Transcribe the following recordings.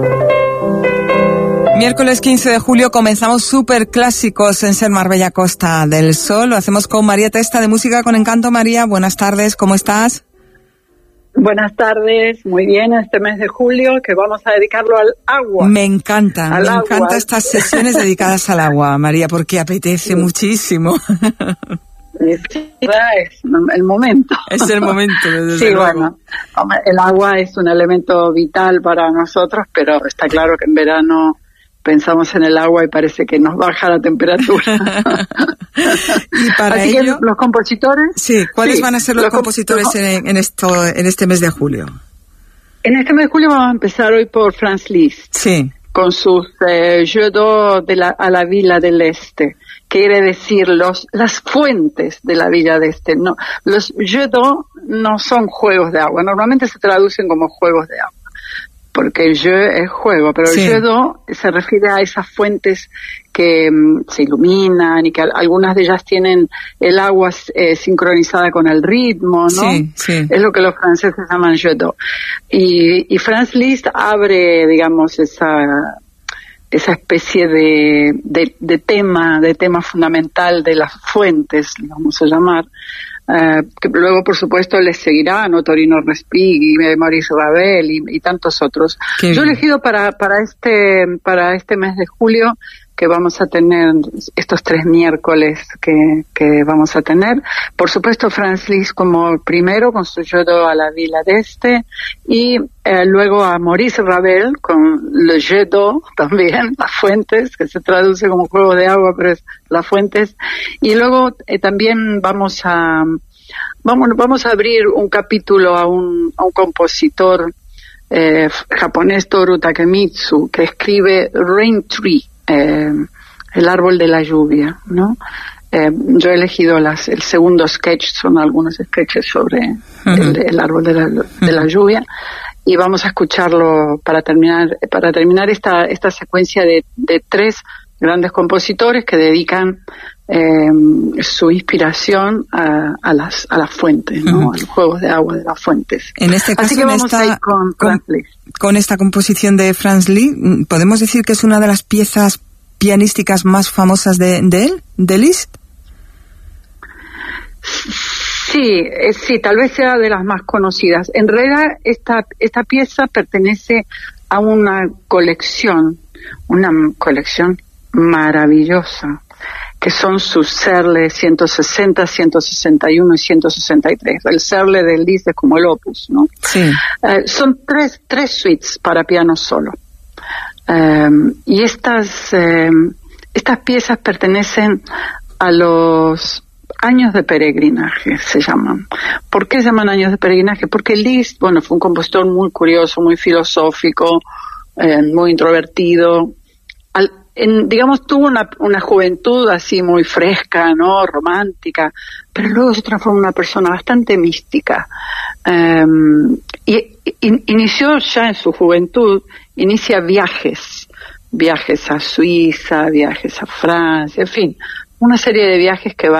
Miércoles 15 de julio comenzamos Super Clásicos en Ser Marbella Costa del Sol. Lo hacemos con María Testa de Música con Encanto. María, buenas tardes, ¿cómo estás? Buenas tardes, muy bien, este mes de julio que vamos a dedicarlo al agua. Me encanta estas sesiones dedicadas al agua, María, porque apetece muchísimo. Es el momento. Es el momento, desde sí, luego. Bueno, el agua es un elemento vital para nosotros, pero está claro que en verano pensamos en el agua y parece que nos baja la temperatura. Y para Así ello, que los compositores. Sí, ¿cuáles van a ser los compositores en este mes de julio? En este mes de julio vamos a empezar hoy por Franz Liszt. Sí. Con sus Jeux d'eau a la Villa del Este. Quiere decir las fuentes de la Villa del Este. No, los Jeux d'eau no son juegos de agua. Normalmente se traducen como juegos de agua, porque el jeu es juego, pero sí. El jeu d'eau se refiere a esas fuentes que se iluminan y que algunas de ellas tienen el agua sincronizada con el ritmo, ¿no? Sí, sí. Es lo que los franceses llaman jeu d'eau. Y Franz Liszt abre, digamos, esa especie de tema fundamental de las fuentes, vamos a llamar, que luego por supuesto les seguirán Torino Respighi, Maurice Ravel y tantos otros. Yo he elegido para este mes de julio, que vamos a tener estos 3 miércoles que vamos a tener, por supuesto Franz Liszt como primero con su Jeux d'eau a la Villa d'Este, y luego a Maurice Ravel con Le Jeux d'eau también, las fuentes, que se traduce como juego de agua, pero es las fuentes. Y luego también vamos a abrir un capítulo a un compositor japonés, Toru Takemitsu, que escribe Rain Tree, el árbol de la lluvia, ¿no? Yo he elegido el segundo sketch, son algunos sketches sobre el árbol de la lluvia, y vamos a escucharlo para terminar esta secuencia de 3 grandes compositores que dedican su inspiración a las fuentes, ¿no? A los juegos de agua de las fuentes. En este caso, así que vamos a ir con esta composición de Franz Liszt, ¿podemos decir que es una de las piezas pianísticas más famosas de él, de Liszt? Sí, tal vez sea de las más conocidas. En realidad, esta pieza pertenece a una colección maravillosa, que son sus Serle 160, 161 y 163. El Serle de Liszt es como el opus, ¿no? Sí. Son tres suites para piano solo. Y estas piezas pertenecen a los años de peregrinaje, se llaman. ¿Por qué se llaman años de peregrinaje? Porque Liszt, fue un compositor muy curioso, muy filosófico, muy introvertido. Digamos, tuvo una juventud así muy fresca, ¿no? Romántica, pero luego se transformó en una persona bastante mística. Y inició ya en su juventud, inicia viajes a Suiza, viajes a Francia, en fin, una serie de viajes que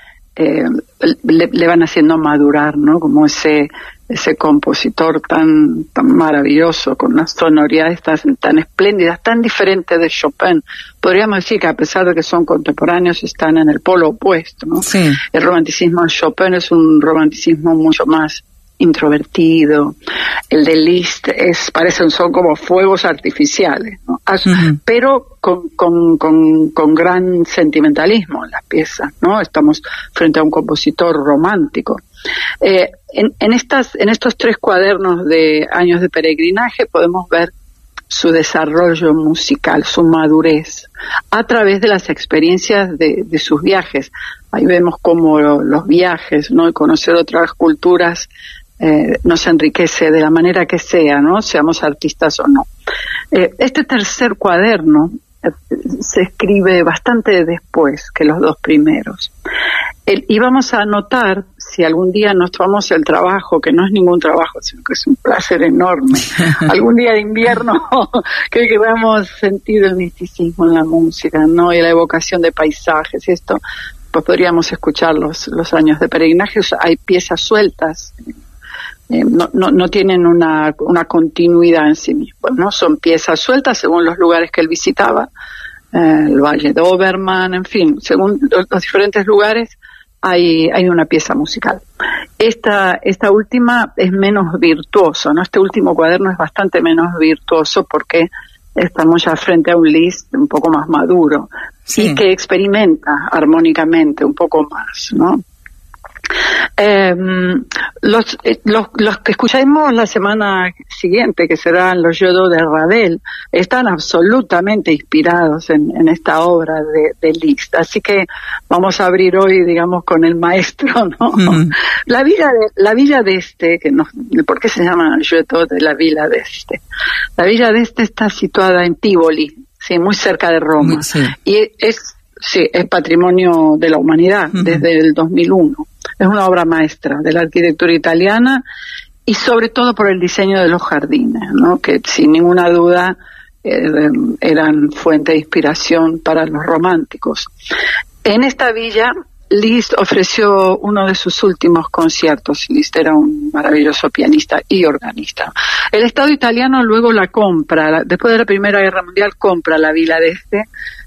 le van haciendo madurar, ¿no? Como ese compositor tan maravilloso, con unas sonoridades tan espléndidas, tan diferentes de Chopin. Podríamos decir que a pesar de que son contemporáneos, están en el polo opuesto, ¿no? Sí. El romanticismo de Chopin es un romanticismo mucho más introvertido. El de Liszt son como fuegos artificiales, ¿no? Pero con gran sentimentalismo en las piezas, ¿no? Estamos frente a un compositor romántico. En estos 3 cuadernos de años de peregrinaje podemos ver su desarrollo musical, su madurez, a través de las experiencias de sus viajes. Ahí vemos cómo los viajes, ¿no? Y conocer otras culturas nos enriquece de la manera que sea, ¿no? Seamos artistas o no. Este tercer cuaderno se escribe bastante después que los 2 primeros. Y vamos a notar, si algún día nos tomamos el trabajo, que no es ningún trabajo, sino que es un placer enorme, algún día de invierno que queramos sentir el misticismo en la música, ¿no? Y la evocación de paisajes y esto, pues podríamos escuchar los años de peregrinaje. Hay piezas sueltas no tienen una continuidad en sí mismos, ¿no? Son piezas sueltas según los lugares que él visitaba, el Valle de Obermann, en fin, según los diferentes lugares hay una pieza musical. Esta última es menos virtuoso, ¿no? Este último cuaderno es bastante menos virtuoso porque estamos ya frente a un Liszt un poco más maduro, sí, y que experimenta armónicamente un poco más, ¿no? Los que escucharemos la semana siguiente, que serán los Jodo de Ravel, están absolutamente inspirados en esta obra de Liszt, así que vamos a abrir hoy, digamos, con el maestro, ¿no? La villa de Este, ¿por qué se llama Jodo de la Villa de Este? La Villa de Este está situada en Tivoli, sí, muy cerca de Roma, sí. Y es patrimonio de la humanidad desde el 2001. Es una obra maestra de la arquitectura italiana y sobre todo por el diseño de los jardines, ¿no? Que sin ninguna duda eran fuente de inspiración para los románticos. En esta villa, Liszt ofreció uno de sus últimos conciertos. Liszt era un maravilloso pianista y organista. El Estado italiano luego la compra, después de la Primera Guerra Mundial, compra la Villa de Este,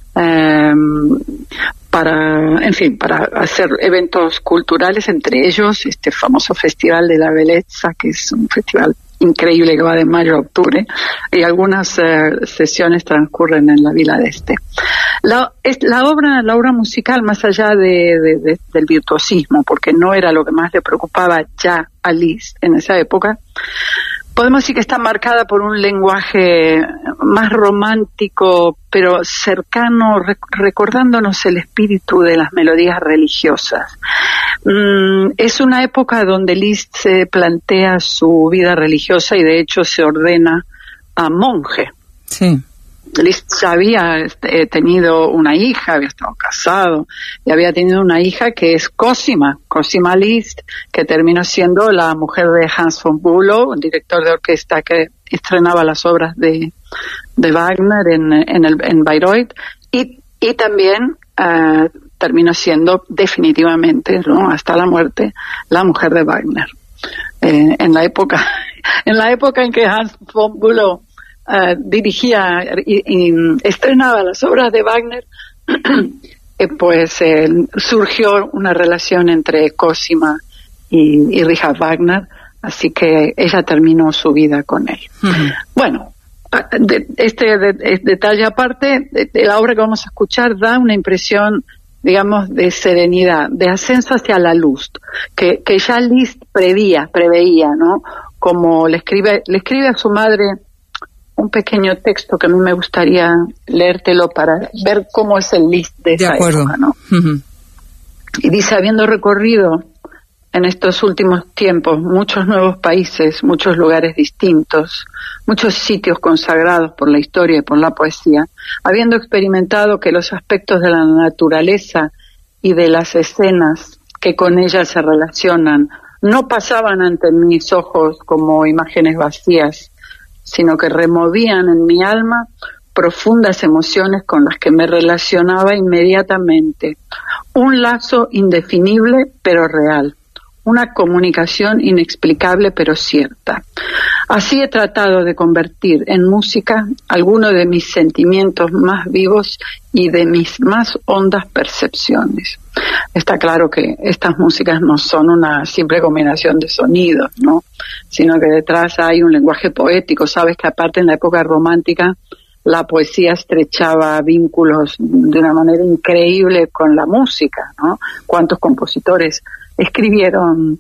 para hacer eventos culturales, entre ellos este famoso Festival de la Bellezza, que es un festival increíble que va de mayo a octubre, y algunas sesiones transcurren en la Villa de Este. La obra musical, más allá del virtuosismo, porque no era lo que más le preocupaba ya a Liszt en esa época, podemos decir que está marcada por un lenguaje más romántico, pero cercano, recordándonos el espíritu de las melodías religiosas. Es una época donde Liszt se plantea su vida religiosa y de hecho se ordena a monje. Sí. Liszt ya había tenido una hija, había estado casado y había tenido una hija que es Cosima Liszt, que terminó siendo la mujer de Hans von Bülow, un director de orquesta que estrenaba las obras de Wagner en Bayreuth, y también terminó siendo definitivamente, ¿no?, hasta la muerte, la mujer de Wagner. En la época en que Hans von Bülow dirigía y estrenaba las obras de Wagner, pues surgió una relación entre Cosima y Richard Wagner, así que ella terminó su vida con él. Bueno, detalle aparte, la obra que vamos a escuchar da una impresión, digamos, de serenidad, de ascenso hacia la luz, que ya Liszt preveía, ¿no? Como le escribe a su madre un pequeño texto que a mí me gustaría leértelo para ver cómo es el Liszt de esa época, ¿no? Y dice: habiendo recorrido en estos últimos tiempos muchos nuevos países, muchos lugares distintos, muchos sitios consagrados por la historia y por la poesía, habiendo experimentado que los aspectos de la naturaleza y de las escenas que con ella se relacionan no pasaban ante mis ojos como imágenes vacías, sino que removían en mi alma profundas emociones con las que me relacionaba inmediatamente, un lazo indefinible pero real, una comunicación inexplicable pero cierta. Así he tratado de convertir en música algunos de mis sentimientos más vivos y de mis más hondas percepciones. Está claro que estas músicas no son una simple combinación de sonidos, ¿no?, sino que detrás hay un lenguaje poético. Sabes que aparte en la época romántica la poesía estrechaba vínculos de una manera increíble con la música, ¿no? ¿Cuántos compositores escribieron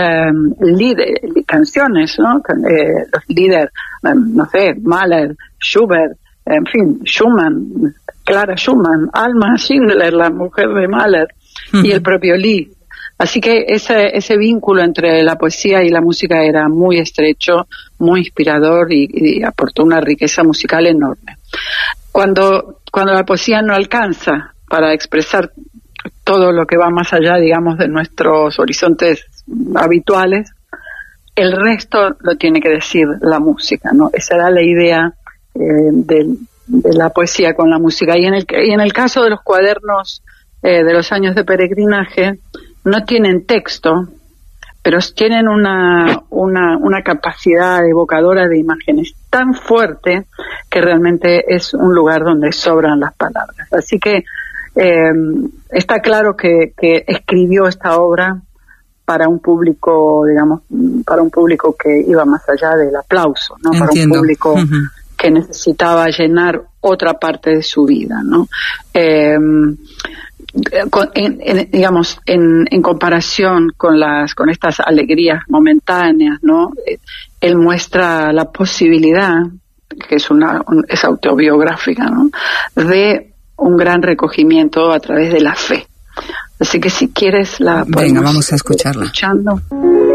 canciones, ¿no? Los líderes, no sé, Mahler, Schubert, en fin, Schumann, Clara Schumann, Alma Schindler, la mujer de Mahler, y el propio Liszt. Así que ese vínculo entre la poesía y la música era muy estrecho, muy inspirador y aportó una riqueza musical enorme. Cuando la poesía no alcanza para expresar todo lo que va más allá, digamos, de nuestros horizontes habituales, el resto lo tiene que decir la música, ¿no? Esa era la idea de la poesía con la música. Y en el caso de los cuadernos de los años de peregrinaje, no tienen texto, pero tienen una capacidad evocadora de imágenes tan fuerte que realmente es un lugar donde sobran las palabras. Así que está claro que escribió esta obra para un público, digamos, para un público que iba más allá del aplauso, ¿no? Entiendo. Para un público que necesitaba llenar otra parte de su vida, ¿no? Digamos, en comparación con estas alegrías momentáneas, ¿no? Él muestra la posibilidad, que es autobiográfica, ¿no? De un gran recogimiento a través de la fe. Así que si quieres la podemos. Venga, vamos a escucharla. Escuchando.